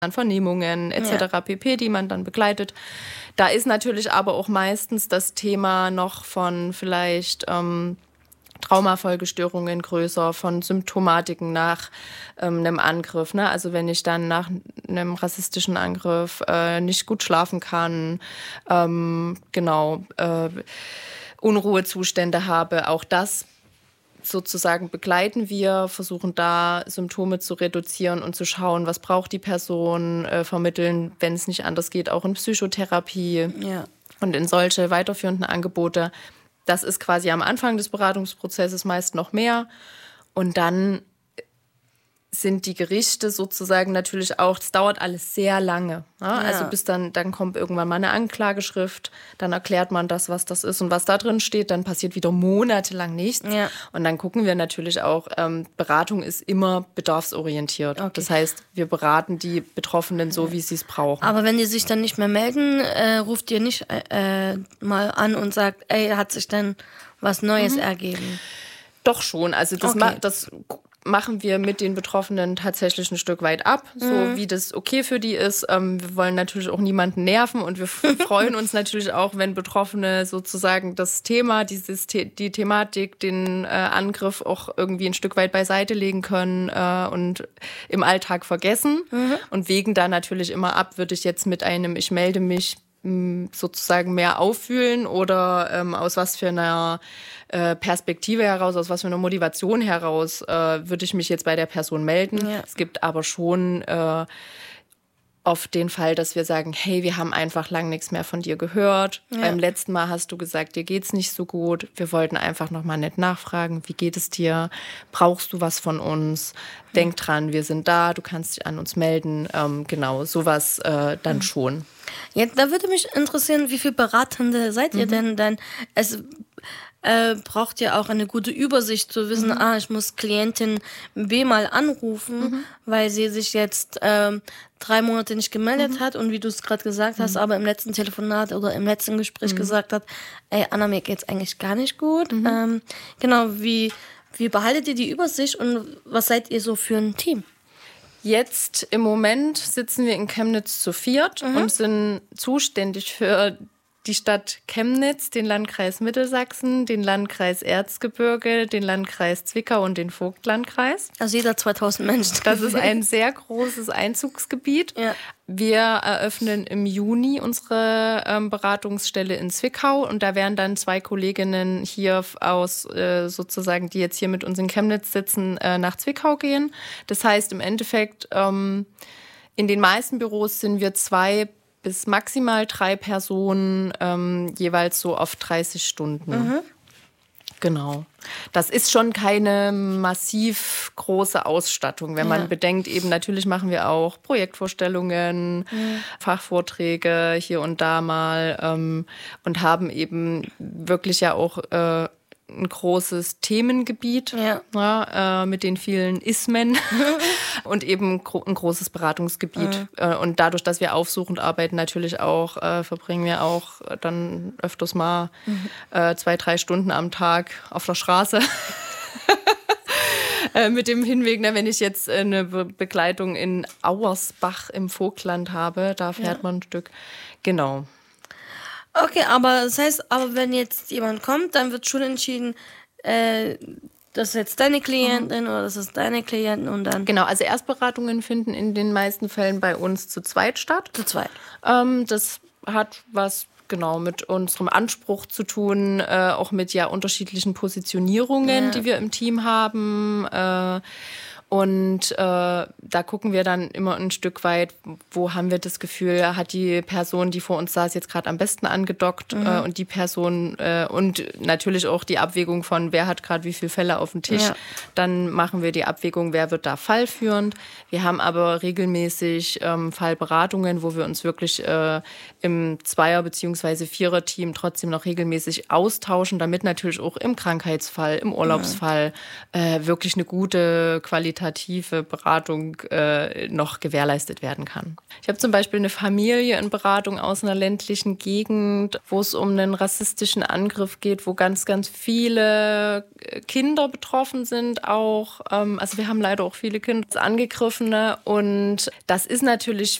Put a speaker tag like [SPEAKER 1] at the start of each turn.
[SPEAKER 1] an Vernehmungen etc. pp., die man dann begleitet. Da ist natürlich aber auch meistens das Thema noch von vielleicht Traumafolgestörungen größer, von Symptomatiken nach einem Angriff. Ne? Also wenn ich dann nach einem rassistischen Angriff nicht gut schlafen kann, Unruhezustände habe, auch das sozusagen begleiten wir, versuchen da Symptome zu reduzieren und zu schauen, was braucht die Person, vermitteln, wenn es nicht anders geht, auch in Psychotherapie und in solche weiterführenden Angebote. Das ist quasi am Anfang des Beratungsprozesses meist noch mehr. Und dann sind die Gerichte sozusagen natürlich auch, es dauert alles sehr lange. Ja? Also bis dann kommt irgendwann mal eine Anklageschrift, dann erklärt man das, was das ist und was da drin steht, dann passiert wieder monatelang nichts. Ja. Und dann gucken wir natürlich auch, Beratung ist immer bedarfsorientiert. Okay. Das heißt, wir beraten die Betroffenen so, wie sie es brauchen.
[SPEAKER 2] Aber wenn die sich dann nicht mehr melden, ruft ihr nicht mal an und sagt, hat sich denn was Neues ergeben?
[SPEAKER 1] Doch schon, also das machen wir mit den Betroffenen tatsächlich ein Stück weit ab, so wie das okay für die ist. Wir wollen natürlich auch niemanden nerven und wir freuen uns natürlich auch, wenn Betroffene sozusagen das Thema, die Thematik, den Angriff auch irgendwie ein Stück weit beiseite legen können und im Alltag vergessen. Und wägen da natürlich immer ab, würde ich jetzt mit einem Ich melde mich sozusagen mehr auffühlen oder aus was für einer Perspektive heraus, aus was für einer Motivation heraus würde ich mich jetzt bei der Person melden. Ja. Es gibt aber schon oft den Fall, dass wir sagen, hey, wir haben einfach lang nichts mehr von dir gehört. Ja. Beim letzten Mal hast du gesagt, dir geht's nicht so gut. Wir wollten einfach nochmal nett nachfragen, wie geht es dir? Brauchst du was von uns? Denk dran, wir sind da, du kannst dich an uns melden. Genau, sowas dann schon.
[SPEAKER 2] Ja, da würde mich interessieren, wie viele Beratende seid ihr denn? Es braucht ja auch eine gute Übersicht zu wissen, ich muss Klientin B mal anrufen, weil sie sich jetzt 3 Monate nicht gemeldet hat und wie du es gerade gesagt hast, aber im letzten Telefonat oder im letzten Gespräch gesagt hat, Anna, mir geht's eigentlich gar nicht gut. Genau, wie behaltet ihr die Übersicht und was seid ihr so für ein Team?
[SPEAKER 1] Jetzt im Moment sitzen wir in Chemnitz zu 4 und sind zuständig für die Stadt Chemnitz, den Landkreis Mittelsachsen, den Landkreis Erzgebirge, den Landkreis Zwickau und den Vogtlandkreis.
[SPEAKER 2] Also jeder 2000 Menschen.
[SPEAKER 1] Das ist ein sehr großes Einzugsgebiet. Ja. Wir eröffnen im Juni unsere Beratungsstelle in Zwickau und da werden dann 2 Kolleginnen hier aus sozusagen, die jetzt hier mit uns in Chemnitz sitzen, nach Zwickau gehen. Das heißt im Endeffekt, in den meisten Büros sind wir 2 bis maximal 3 Personen, jeweils so auf 30 Stunden. Genau. Das ist schon keine massiv große Ausstattung, wenn man bedenkt, eben natürlich machen wir auch Projektvorstellungen, Fachvorträge hier und da mal und haben eben wirklich ja auch ein großes Themengebiet mit den vielen Ismen und eben ein großes Beratungsgebiet. Und dadurch, dass wir aufsuchend arbeiten, natürlich auch, verbringen wir auch dann öfters mal 2-3 Stunden am Tag auf der Straße. Mit dem Hinweg, wenn ich jetzt eine Begleitung in Auersbach im Vogtland habe, da fährt man ein Stück. Genau.
[SPEAKER 2] Okay, aber das heißt, wenn jetzt jemand kommt, dann wird schon entschieden, das ist jetzt deine Klientin oder das ist deine Klientin und dann...
[SPEAKER 1] Genau, also Erstberatungen finden in den meisten Fällen bei uns zu zweit statt.
[SPEAKER 2] Zu zweit.
[SPEAKER 1] Das hat was mit unserem Anspruch zu tun, auch mit unterschiedlichen Positionierungen, die wir im Team haben. Und da gucken wir dann immer ein Stück weit, wo haben wir das Gefühl, hat die Person, die vor uns saß, jetzt gerade am besten angedockt und die Person und natürlich auch die Abwägung von, wer hat gerade wie viele Fälle auf dem Tisch. Ja. Dann machen wir die Abwägung, wer wird da fallführend. Wir haben aber regelmäßig Fallberatungen, wo wir uns wirklich im Zweier- bzw. Vierer-Team trotzdem noch regelmäßig austauschen, damit natürlich auch im Krankheitsfall, im Urlaubsfall wirklich eine gute Qualität qualitative Beratung noch gewährleistet werden kann. Ich habe zum Beispiel eine Familie in Beratung aus einer ländlichen Gegend, wo es um einen rassistischen Angriff geht, wo ganz, ganz viele Kinder betroffen sind auch. Also wir haben leider auch viele Kinder Angegriffene und das ist natürlich